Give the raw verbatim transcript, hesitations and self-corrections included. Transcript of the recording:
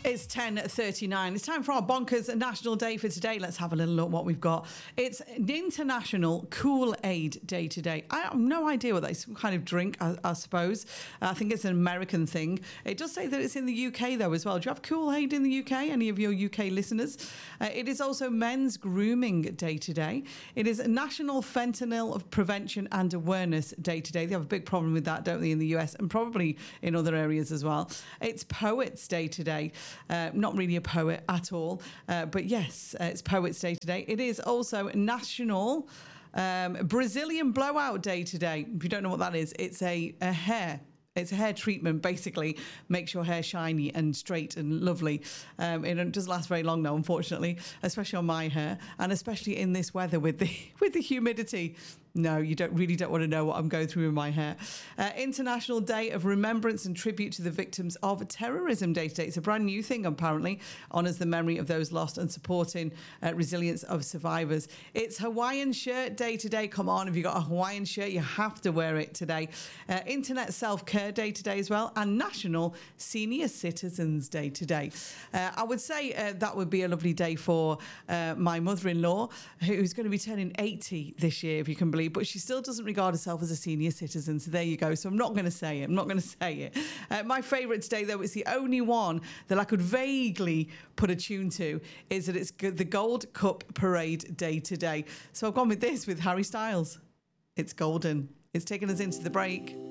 It's ten thirty-nine. It's time for our Bonkers National Day for today. Let's have a little look what we've got. It's International Kool-Aid Day today. I have no idea what that is. Some kind of drink, I, I suppose. I think it's an American thing. It does say that it's in the U K, though, as well. Do you have Kool-Aid in the U K? Any of your U K listeners? Uh, it is also Men's Grooming Day today. It is National Fentanyl Prevention and Awareness Day today. They have a big problem with that, don't they, in the U S and probably in other areas as well. It's Poets Day today. Uh, not really a poet at all, uh, but yes, uh, it's Poets Day today. It is also National um, Brazilian Blowout Day today. If you don't know what that is, it's a, a hair. It's a hair treatment, basically. Makes your hair shiny and straight and lovely. Um, it doesn't last very long, though, unfortunately, especially on my hair, and especially in this weather with the with the humidity. No, you don't really don't want to know what I'm going through with my hair. Uh, International Day of Remembrance and Tribute to the Victims of Terrorism Day today. It's a brand new thing, apparently. Honours the memory of those lost and supporting uh, resilience of survivors. It's Hawaiian Shirt Day today. Come on, if you've got a Hawaiian shirt, you have to wear it today. Uh, Internet Self-Care Day today as well. And National Senior Citizens Day today. Uh, I would say uh, that would be a lovely day for uh, my mother-in-law, who's going to be turning eighty this year, if you can believe. But she still doesn't regard herself as a senior citizen. So there you go. So I'm not going to say it. I'm not going to say it. Uh, my favourite today, though, it's the only one that I could vaguely put a tune to, is that it's the Gold Cup Parade Day today. So I've gone with this with Harry Styles. It's golden. It's taken us into the break.